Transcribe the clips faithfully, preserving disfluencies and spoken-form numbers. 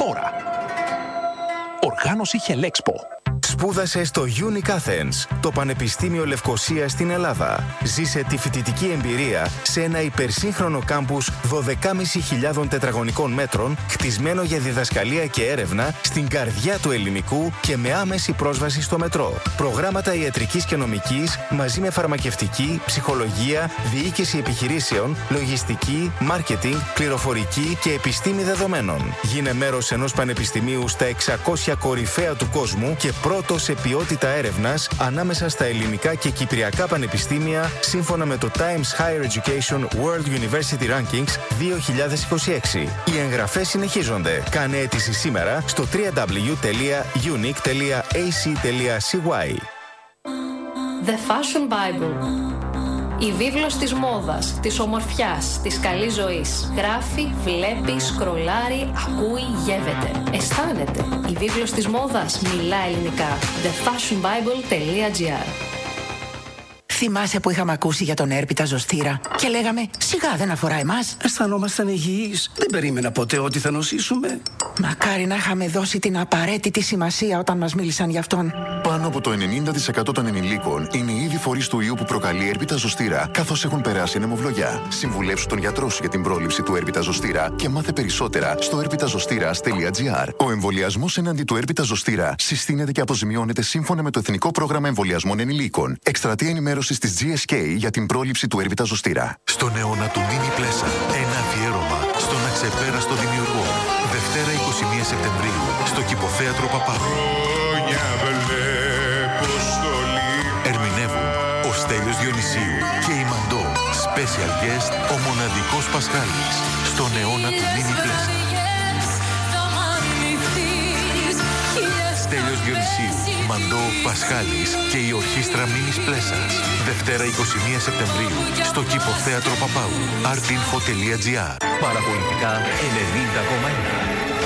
τώρα. Οργάνωση Χελέξπο. Σπούδασε στο Unic Athens, το Πανεπιστήμιο Λευκωσίας στην Ελλάδα. Ζήσε τη φοιτητική εμπειρία σε ένα υπερσύγχρονο κάμπους δώδεκα χιλιάδες πεντακόσια τετραγωνικών μέτρων, χτισμένο για διδασκαλία και έρευνα στην καρδιά του ελληνικού και με άμεση πρόσβαση στο μετρό. Προγράμματα ιατρικής και νομικής μαζί με φαρμακευτική, ψυχολογία, διοίκηση επιχειρήσεων, λογιστική, μάρκετινγκ, πληροφορική και επιστήμη δεδομένων. Γίνε μέρος ενός πανεπιστημίου στα εξακόσια κορυφαία του κόσμου και πρώτο σε ποιότητα έρευνας ανάμεσα στα ελληνικά και κυπριακά πανεπιστήμια σύμφωνα με το Times Higher Education World University Rankings δύο χιλιάδες είκοσι έξι. Οι εγγραφές συνεχίζονται. Κάνε αίτηση σήμερα στο double-u double-u double-u τελεία unic τελεία a c τελεία c y. The Fashion Bible. Η βίβλος της μόδας, της ομορφιάς, της καλής ζωής. Γράφει, βλέπει, σκρολάρει, ακούει, γεύεται. Αισθάνεται. Η βίβλος της μόδας μιλά ελληνικά. the fashion bible τελεία gr. Θυμάσαι που είχαμε ακούσει για τον έρπιτα ζωστήρα και λέγαμε σιγά δεν αφορά εμάς. Αισθανόμασταν υγιείς. Δεν περίμενα ποτέ ότι θα νοσήσουμε. Μακάρι να είχαμε δώσει την απαραίτητη σημασία όταν μας μίλησαν γι' αυτόν. Πάνω από το ενενήντα τοις εκατό των ενηλίκων είναι ήδη φορείς του ιού που προκαλεί έρπιτα ζωστήρα, καθώς έχουν περάσει αιμοβλογιά. Συμβουλεύσου τον γιατρό σου για την πρόληψη του έρπιτα ζωστήρα και μάθε περισσότερα στο έρπιτα ζωστήρας τελεία gr. Ο εμβολιασμός εναντί του έρπιτα ζωστήρα συστήνεται και αποζημιώνεται σύμφωνα με το Εθνικό Πρόγραμμα Εμβολιασμών Ενηλίκων. Εκστρατεία ενημέρωσης της τζι ες κέι για την πρόληψη του έρπιτα ζωστήρα. Στον αιώνα του Μίνι Πλέσα, ένα αφιέρωμα στον αξεπέραστο δημιουργό. Δευτέρα εικοστή πρώτη Σεπτεμβρίου, στο Κηποθέατρο Παπάγου. Ερμηνεύουν ο Στέλιος Διονυσίου και η Μαντώ. Special guest, ο μοναδικός Πασχάλης. Στον αιώνα του Μίνι Πλέσα. Στέλιος Διονυσίου, Μαντώ, Πασχάλης και η ορχήστρα Μίνις Πλέσας. Δευτέρα εικοστή πρώτη Σεπτεμβρίου, στο Κηποθέατρο Παπάγου. artinfo τελεία gr. Παραπολιτικά ενενήντα κόμμα ένα.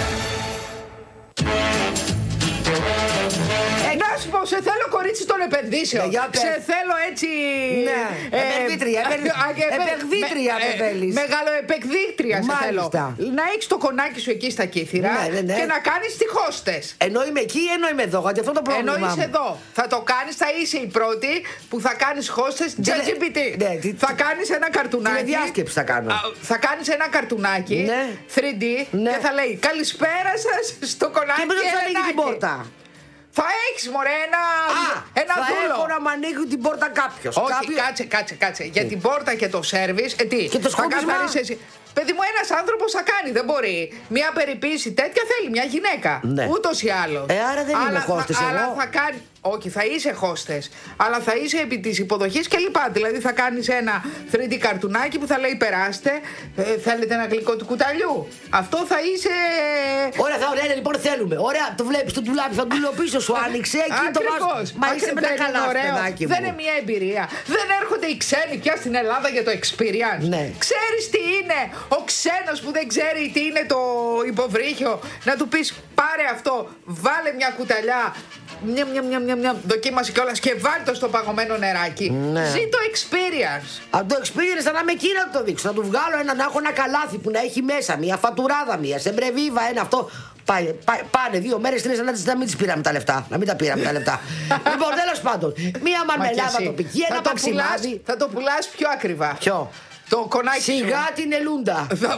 σου πω, σε θέλω κορίτσι των επενδύσεων. Ναι, σε θέλω έτσι. Ναι, ε, επενδύτρια. Επενδύτρια με θέλεις. Μεγαλοεπεκδίκτρια σε θέλω. Να έχεις το κονάκι σου εκεί στα κύθυρα ναι, ναι, ναι. και να κάνεις τη χώστες. Ενώ είμαι εκεί, ενώ είμαι εδώ. Γιατί αυτό το πρόβλημα. Ενώ είσαι εδώ. Θα το κάνεις, θα είσαι η πρώτη που θα κάνεις χώστες τζατ τζι πι τι. Ναι, θα κάνεις ένα καρτουνάκι. Τι διάσκεψη θα κάνω. Θα κάνεις ένα καρτουνάκι ναι. θρι ντι ναι. και θα λέει καλησπέρα σας στο κονάκι. Και μετά θα ανοίγει την πόρτα. Θα έχεις μωρέ ένα, Α, ένα θα δούλο. έχω να μ' ανοίγει την πόρτα κάποιος. Όχι, Κάποιο... κάτσε, κάτσε, κάτσε. Για την πόρτα και το σέρβις, ε, τι, και το σκουπίσμα. Παιδί μου, ένας άνθρωπος θα κάνει, δεν μπορεί. Μια περιποίηση τέτοια θέλει μια γυναίκα. Ναι. Ούτως ή άλλως. Ε, άρα δεν αλλά είμαι χώστες θα, εγώ. Αλλά θα κάνει. Όχι, θα είσαι χώστες. Αλλά θα είσαι επί της υποδοχής και λοιπά. Δηλαδή θα κάνεις ένα θρι ντι καρτουνάκι που θα λέει περάστε. Ε, θέλετε ένα γλυκό του κουταλιού. Αυτό θα είσαι. Ωραία, θα ωραία, λοιπόν θέλουμε. Ωραία, το βλέπεις το ντουλάπι, θα ντουλοπίσω σου άνοιξε. Εκεί το βάζω. Μα είσαι με τα καλά παιδάκι μου. Δεν είναι μια εμπειρία. Δεν έρχονται οι ξένοι πια στην Ελλάδα για το experience. Ναι. Ξέρεις τι είναι ο ξένος που δεν ξέρει τι είναι το υποβρύχιο. Να του πεις πάρε αυτό, βάλε μια κουταλιά. Μια, μια, μια, μια, μια, δοκίμασε κιόλας και βάλει το στο παγωμένο νεράκι. Ναι. Ζει το experience. Από το experience θα είμαι εκεί να το δείξω. Θα του βγάλω ένα, να έχω ένα καλάθι που να έχει μέσα. Μια φατουράδα, μια σεμπρεβίβα, ένα αυτό. Πάνε, πά, πάνε δύο μέρες, τρεις να, να μην τις πήραμε τα λεφτά. Να μην τα πήραμε τα λεφτά. Λοιπόν, τέλος πάντων, μια μαρμελάδα τοπική, ένα παξιμάδι. Θα το πουλάς πιο ακριβά. Ποιο? Το κονάκι. Σιγά την ελούντα. Θα,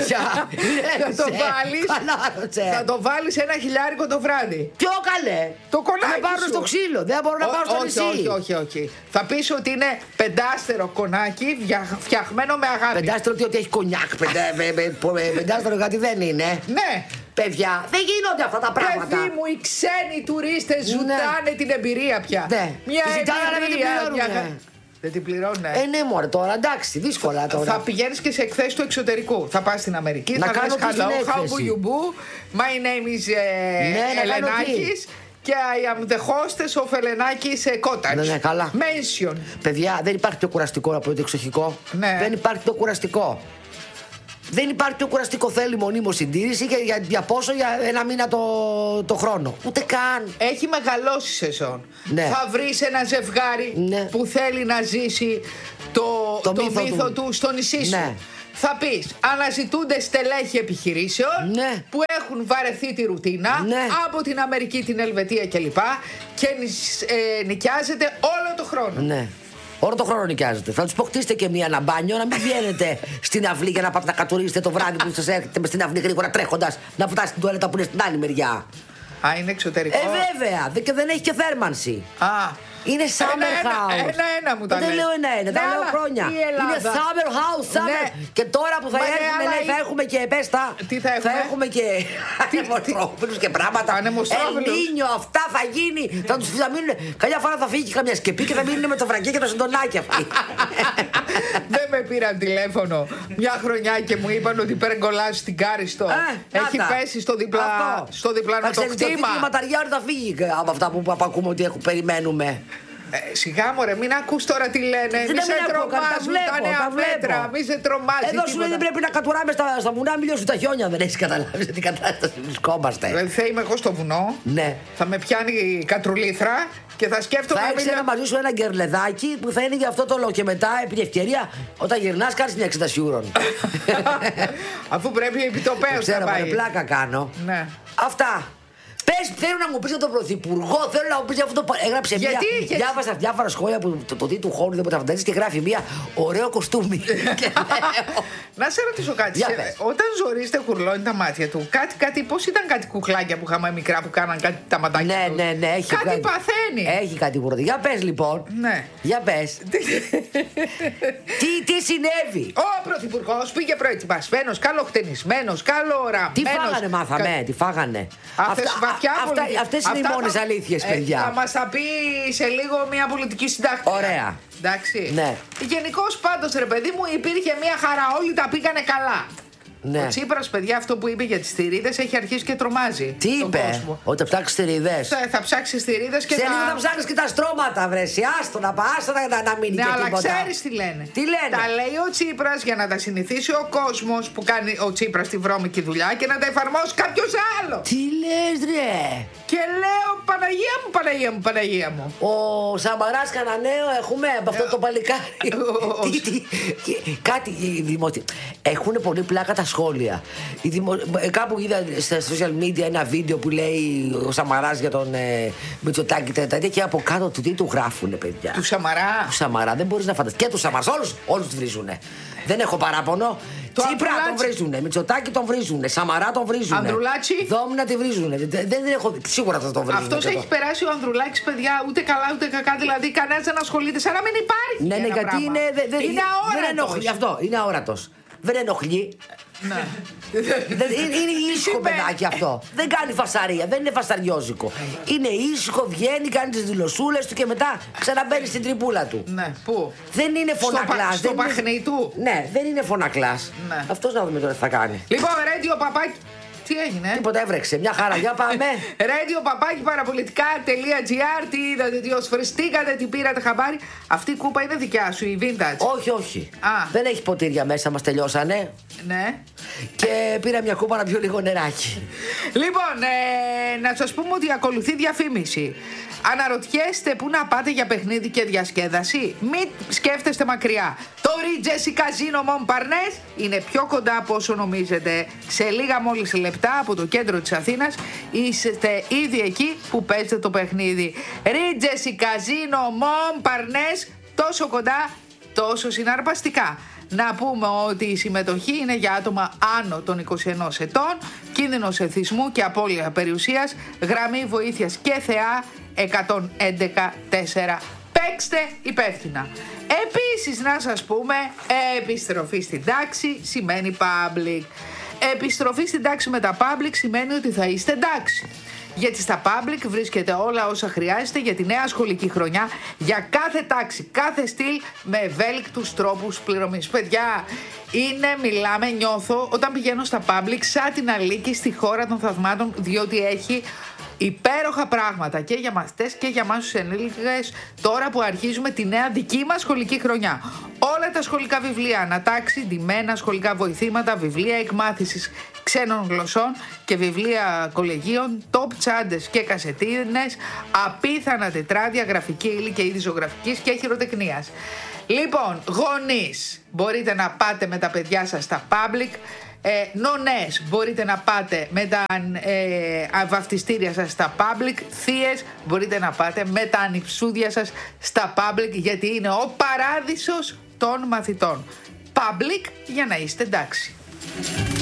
θα το βάλεις. Θα το βάλεις ένα χιλιάρικο το βράδυ. Ποιο καλέ. Το κονάκι. Θα πάρω στο ξύλο. Δεν μπορώ να πάρω στο νησί. Όχι, όχι, όχι. Θα πεις ότι είναι πεντάστερο κονάκι φτιαχμένο με αγάπη. Πεντάστερο ότι έχει κονιάκ. Πεντάστερο κάτι δεν είναι. Ναι. Παιδιά, δεν γίνονται αυτά τα πράγματα. Παιδί μου, οι ξένοι τουρίστες ζουτάνε την εμπειρία πια. Μια εμπειρία. Δεν την πληρώνουν. Ε, ναι, μωρέ, τώρα εντάξει, δύσκολα τώρα. Θα πηγαίνεις και σε εκθέσεις του εξωτερικού. Θα πας στην Αμερική, να θα κάνω πεις hello, how do you do, my name is uh, ναι, Ελενάκης και I am the hostess of Ελενάκης Cottage. Ναι, ναι, καλά. Mention. Παιδιά, δεν υπάρχει πιο κουραστικό από το εξοχικό. Ναι. Δεν υπάρχει πιο κουραστικό. Δεν υπάρχει πιο κουραστικό, θέλει μονίμως συντήρηση και για, για πόσο, για ένα μήνα το, το χρόνο. Ούτε καν. Έχει μεγαλώσει η σεζόν. Ναι. Θα βρεις ένα ζευγάρι ναι. που θέλει να ζήσει το, το, το μύθο, μύθο του. του στο νησί σου. Ναι. Θα πεις, αναζητούνται στελέχη επιχειρήσεων ναι. που έχουν βαρεθεί τη ρουτίνα ναι. από την Αμερική, την Ελβετία κλπ. Και ε, νοικιάζεται όλο το χρόνο. Ναι. Όλο το χρόνο νοικιάζετε. Θα του πω χτίστε και μία ένα μπάνιο, να μην βγαίνετε στην αυλή για να πάτε να κατουρίσετε το βράδυ που σας έρχεται με στην αυλή γρήγορα τρέχοντας να φτάσετε την τουαλέτα που είναι στην άλλη μεριά. Α, είναι εξωτερικό. Ε, βέβαια. Και δεν έχει και θέρμανση. Α. Είναι summer ένα, house. Ένα-ένα μου τα δεν λες. λέω ένα-ένα, τα Ναι, λέω αλλά χρόνια. η Ελλάδα- Είναι summer house, summer. Ναι. Και τώρα που θα Μα ναι, έρθουμε, αλλά λέει, η- θα έχουμε και πέστα. Τι θα έχουμε? Θα έχουμε και ανεμοστρόφιλους και πράγματα. Ανεμοστρόφιλους. Ελνίνιο, αυτά θα γίνει. Θα τους θα μείνουν. Καμιά φορά θα φύγει καμιά σκεπή και θα μείνουν με το βρακί και το συντονάκι αυτοί. Δεν με πήραν τηλέφωνο μια χρονιά και μου είπαν ότι περγκολάζει στην Κάριστο. Ε, Έχει να τα. πέσει στο, διπλα... Αυτό. στο διπλάνο Θα το ξέρεις, το χτήμα. δίκτυο ματαριά θα φύγει από αυτά που που ακούμε ότι έχουν, περιμένουμε. Ε, σιγά μωρέ, μην ακούς τώρα τι λένε. Δεν Μη σε με ακούω, τα τρομάζουν βλέπω, τα νέα τα βλέπω. μέτρα. Μη σε τρομάζει. Εδώ σου λέει δεν πρέπει να κατουράμε στα, στα βουνά, μην λιώσουν τα χιόνια. Δεν έχει καταλάβει σε τι κατάσταση βρισκόμαστε. Δηλαδή θα είμαι εγώ στο βουνό. Ναι. Θα με πιάνει η κατρουλήθρα και θα σκέφτομαι. Θα να έχει μην- ένα μαζί σου ένα γκερλεδάκι που θα είναι για αυτό το λόγο. Και μετά, επί ευκαιρία, όταν γυρνά, κάνει μια εξέταση ουρών. Αφού πρέπει επιτοπέως να Ξέρω, πάει. μωρέ, πλάκα κάνω. Ναι. Αυτά. Πες, θέλω να μου πει για τον Πρωθυπουργό, θέλω να μου πει για αυτό το. Έγραψε Γιατί, μία. γιατί? Διάβασα διάφορα σχόλια που το, το τι του χώρου δεν μπορεί να φανταστεί και γράφει μία ωραίο κοστούμι. Και λέω, Να σε ρωτήσω κάτι. Για Σε- πες. Όταν ζορίστε χουρλώνει τα μάτια του, κάτι, κάτι, πώς ήταν κάτι κουκλάκια που είχαμε μικρά που κάναν κάτι τα ματάκια Ναι, τους? ναι, ναι, έχει Κάτι παθαίνει. Έχει κάτι που Για πες λοιπόν. Ναι. Για πες. τι, τι συνέβη. Ο Πρωθυπουργός πήγε προετοιμασμένος, καλοχτενισμένος, καλοοραμένος. Τι φάγανε, μάθαμε, τι φάγανε. Αυτές, Αυτά- βαθιά αυτά- πολιτική- Αυτές είναι οι αυτά μόνες θα- αλήθειες, ε, παιδιά. Θα μας τα πει σε λίγο μια πολιτική συντάκτρια. Ωραία. Εντάξει. Ναι. Γενικώς πάντως ρε παιδί μου υπήρχε μια χαρά, όλοι τα πήγανε καλά. Ναι. Ο Τσίπρας, παιδιά, αυτό που είπε για τις θηρίδες έχει αρχίσει και τρομάζει Τι τον είπε, κόσμο. ότι θα ψάξει θηρίδες. Θα, θα ψάξει θηρίδες και Σε θα... λίγο θα ψάχνεις και τα στρώματα, βρε. Άστο να πα, άστο να, να μείνει Ναι, και αλλά τίποτα. ξέρεις τι λένε. Τι λένε. Τα λέει ο Τσίπρας για να τα συνηθίσει ο κόσμος που κάνει ο Τσίπρας τη βρώμικη δουλειά και να τα εφαρμόσει κάποιος άλλο. Τι λες, ρε. Και λέω, Παναγία μου, Παναγία μου, Παναγία μου. Ο Σαμαράς κανένα νέο έχουμε από αυτό το παλικάρι. ο- Τι- τι- τι- Κάτι οι δημοσιο- έχουν πολύ πλάκα τα σχόλια. Οι δημο- ε, Κάπου είδα στα social media ένα βίντεο που λέει ο Σαμαράς για τον ε, Μητσοτάκη τα τέτοια και από κάτω του τι του γράφουνε, παιδιά. Του Σαμαρά. Του Σαμαρά, δεν μπορείς να φανταστείς. Και του Σαμαρά, όλους, όλους τους βρίζουνε. Δεν έχω παράπονο. Το Τσίπρα τον Ανδρουλάτσι. βρίζουνε, Μητσοτάκη τον βρίζουνε, Σαμαρά τον βρίζουνε. Ανδρουλάτσι. Δόμνα τη βρίζουνε. Δεν, δεν έχω, σίγουρα θα τον βρίζουνε. Αυτός και έχει το- περάσει ο Ανδρουλάκης, παιδιά, ούτε καλά ούτε κακά. Δηλαδή, κανένας δεν ασχολείται, σαν να μην υπάρχει. Ναι, ναι, ένα γιατί πράγμα. είναι. δε- δε- είναι δεν ενοχλεί. αόρατος. Αυτό, είναι αόρατος. Δεν ενοχλεί. Ναι. Δεν- είναι, είναι ήσυχο Είπε. παιδάκι αυτό. Δεν κάνει φασαρία, δεν είναι φασαριόζικο. Είναι ήσυχο, βγαίνει, κάνει τι δηλωσούλες του και μετά ξαναμπαίνει στην τρυπούλα του. Ναι, πού? Δεν είναι Στο πα- φωνακλάς. στο δεν είναι- παχνί του. Ναι, δεν είναι φωνακλάς. Ναι. Αυτός να δούμε τώρα τι θα κάνει. Λοιπόν, ρέντιο παπάκι. Τι έγινε? Τίποτα έβρεξε. Μια χαρά. Για πάμε. Radio παπάκι παραπολιτικά.gr. Τι είδατε, τι οσφριστήκατε, τι πήρατε χαμπάρι. Αυτή η κούπα είναι δικιά σου, η vintage. Όχι, όχι. Α. Δεν έχει ποτήρια μέσα, μας τελειώσανε. Ναι. Και πήρα μια κούπα να πιω λίγο νεράκι. Λοιπόν, ε, να σας πούμε ότι ακολουθεί διαφήμιση. Αναρωτιέστε πού να πάτε για παιχνίδι και διασκέδαση? Μην σκέφτεστε μακριά. Το Regency Casino Montparnasse είναι πιο κοντά από όσο νομίζετε. Σε λίγα μόλις λεπτά από το κέντρο της Αθήνας είστε ήδη εκεί που παίζετε το παιχνίδι. Regency Casino Montparnasse, τόσο κοντά, τόσο συναρπαστικά. Να πούμε ότι η συμμετοχή είναι για άτομα άνω των είκοσι ενός ετών, κίνδυνος εθισμού και απώλεια περιουσίας, γραμμή βοήθειας και ΘΕΑ εκατόν έντεκα τέσσερα. Παίξτε υπεύθυνα. Επίσης να σας πούμε, επιστροφή στην τάξη σημαίνει public. Επιστροφή στην τάξη με τα public σημαίνει ότι θα είστε εντάξει. Γιατί στα public βρίσκεται όλα όσα χρειάζεται για τη νέα σχολική χρονιά, για κάθε τάξη, κάθε στυλ, με ευέλικτους τρόπους πληρωμής. Παιδιά, είναι, μιλάμε, νιώθω όταν πηγαίνω στα public σαν την Αλίκη στη χώρα των θαυμάτων, διότι έχει υπέροχα πράγματα και για μαθητές και για εμάς τους ενήλικες τώρα που αρχίζουμε τη νέα δική μας σχολική χρονιά. Όλα τα σχολικά βιβλία ανατάξει, ντυμένα, σχολικά βοηθήματα, βιβλία εκμάθησης ξένων γλωσσών και βιβλία κολεγίων, top τσάντες και κασετίνες, απίθανα τετράδια, γραφική ύλη και είδη ζωγραφικής και χειροτεχνίας. Λοιπόν, γονείς, μπορείτε να πάτε με τα παιδιά σας στα public. Ε, νονές, μπορείτε να πάτε με τα ε, βαφτιστήρια σας στα public. Θείες, μπορείτε να πάτε με τα ανιψούδια σας στα public, γιατί είναι ο παράδεισος των μαθητών. Public για να είστε εντάξει.